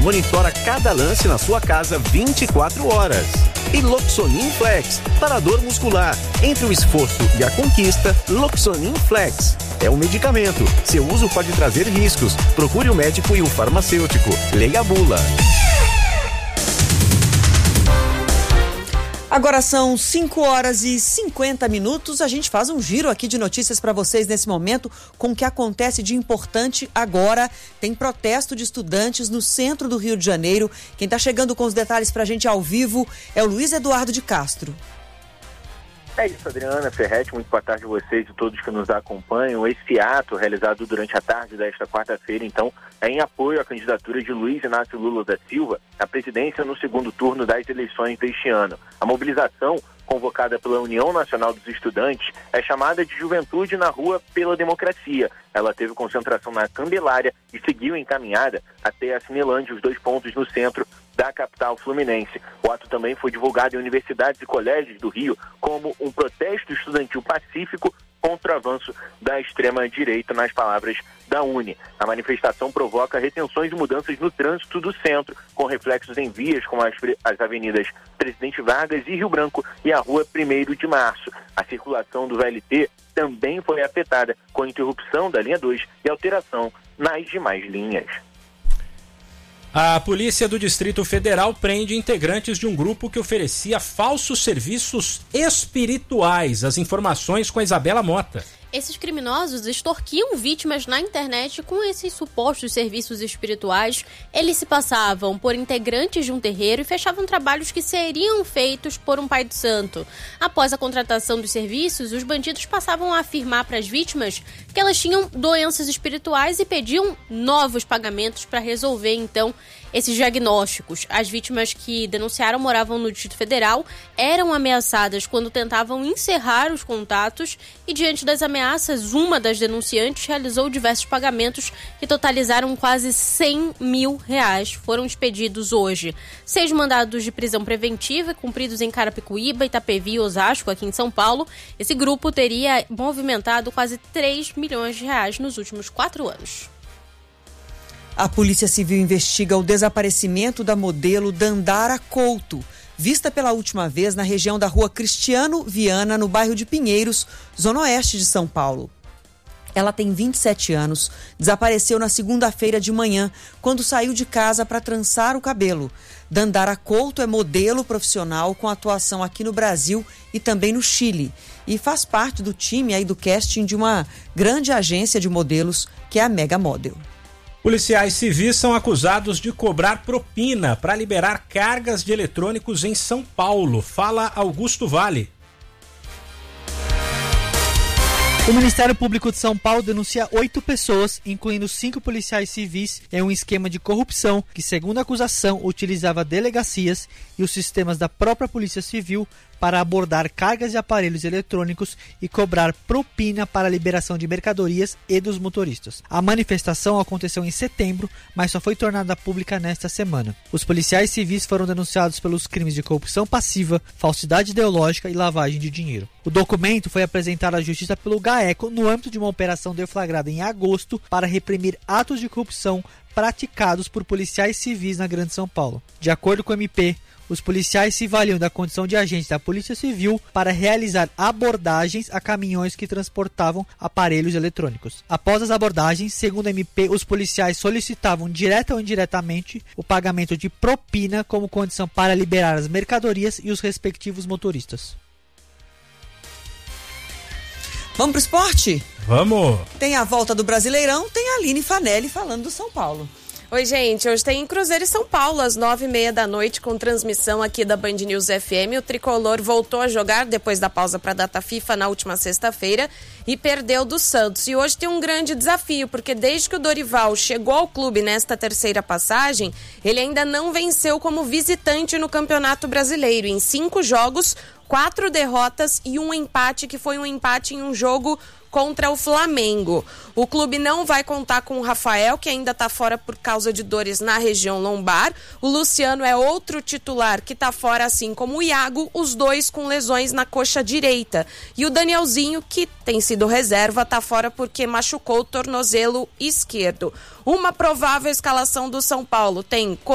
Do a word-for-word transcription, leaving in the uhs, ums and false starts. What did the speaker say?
monitora cada lance na sua casa vinte e quatro horas. E Loxonin Flex, para dor muscular. Entre o esforço e a conquista, Loxonin Flex. É um medicamento. Seu uso pode trazer riscos. Procure o médico e o farmacêutico. Leia a bula. Agora são cinco horas e cinquenta minutos. A gente faz um giro aqui de notícias para vocês nesse momento com o que acontece de importante agora. Tem protesto de estudantes no centro do Rio de Janeiro. Quem está chegando com os detalhes para a gente ao vivo é o Luiz Eduardo de Castro. É isso, Adriana Ferretti, muito boa tarde a vocês e todos que nos acompanham. Esse ato realizado durante a tarde desta quarta-feira, então, é em apoio à candidatura de Luiz Inácio Lula da Silva à presidência no segundo turno das eleições deste ano. A mobilização, convocada pela União Nacional dos Estudantes, é chamada de Juventude na Rua pela Democracia. Ela teve concentração na Candelária e seguiu encaminhada até a Cinelândia, os dois pontos no centro da capital fluminense. O ato também foi divulgado em universidades e colégios do Rio como um protesto estudantil pacífico contra o avanço da extrema-direita, nas palavras da Uni. A manifestação provoca retenções e mudanças no trânsito do centro, com reflexos em vias como as, as avenidas Presidente Vargas e Rio Branco e a Rua primeiro de Março. A circulação do V L T também foi afetada, com interrupção da linha dois e alteração nas demais linhas. A Polícia do Distrito Federal prende integrantes de um grupo que oferecia falsos serviços espirituais. As informações com a Isabela Mota. Esses criminosos extorquiam vítimas na internet com esses supostos serviços espirituais. Eles se passavam por integrantes de um terreiro e fechavam trabalhos que seriam feitos por um pai de santo. Após a contratação dos serviços, os bandidos passavam a afirmar para as vítimas que elas tinham doenças espirituais e pediam novos pagamentos para resolver, então, esses diagnósticos. As vítimas que denunciaram moravam no Distrito Federal, eram ameaçadas quando tentavam encerrar os contatos e, diante das ameaças, uma das denunciantes realizou diversos pagamentos que totalizaram quase cem mil reais. Foram expedidos hoje seis mandados de prisão preventiva cumpridos em Carapicuíba, Itapevi e Osasco, aqui em São Paulo. Esse grupo teria movimentado quase três milhões de reais nos últimos quatro anos. A Polícia Civil investiga o desaparecimento da modelo Dandara Couto, vista pela última vez na região da Rua Cristiano Viana, no bairro de Pinheiros, zona oeste de São Paulo. Ela tem vinte e sete anos, desapareceu na segunda-feira de manhã, quando saiu de casa para trançar o cabelo. Dandara Couto é modelo profissional com atuação aqui no Brasil e também no Chile, e faz parte do time aí do casting de uma grande agência de modelos, que é a Mega Model. Policiais civis são acusados de cobrar propina para liberar cargas de eletrônicos em São Paulo. Fala Augusto Vale. O Ministério Público de São Paulo denuncia oito pessoas, incluindo cinco policiais civis, em um esquema de corrupção que, segundo a acusação, utilizava delegacias e os sistemas da própria Polícia Civil para abordar cargas de aparelhos eletrônicos e cobrar propina para a liberação de mercadorias e dos motoristas. A manifestação aconteceu em setembro, mas só foi tornada pública nesta semana. Os policiais civis foram denunciados pelos crimes de corrupção passiva, falsidade ideológica e lavagem de dinheiro. O documento foi apresentado à Justiça pelo GAECO no âmbito de uma operação deflagrada em agosto para reprimir atos de corrupção praticados por policiais civis na Grande São Paulo. De acordo com o M P, os policiais se valiam da condição de agentes da Polícia Civil para realizar abordagens a caminhões que transportavam aparelhos eletrônicos. Após as abordagens, segundo a M P, os policiais solicitavam direta ou indiretamente o pagamento de propina como condição para liberar as mercadorias e os respectivos motoristas. Vamos pro esporte? Vamos! Tem a volta do Brasileirão, tem a Aline Fanelli falando do São Paulo. Oi, gente, hoje tem Cruzeiro e São Paulo às nove e meia da noite com transmissão aqui da Band News F M. O Tricolor voltou a jogar depois da pausa para a data FIFA na última sexta-feira e perdeu do Santos. E hoje tem um grande desafio, porque desde que o Dorival chegou ao clube nesta terceira passagem, ele ainda não venceu como visitante no Campeonato Brasileiro. Em cinco jogos, quatro derrotas e um empate, que foi um empate em um jogo contra o Flamengo. O clube não vai contar com o Rafael, que ainda está fora por causa de dores na região lombar. O Luciano é outro titular que está fora, assim como o Iago, os dois com lesões na coxa direita. E o Danielzinho, que tem sido reserva, está fora porque machucou o tornozelo esquerdo. Uma provável escalação do São Paulo tem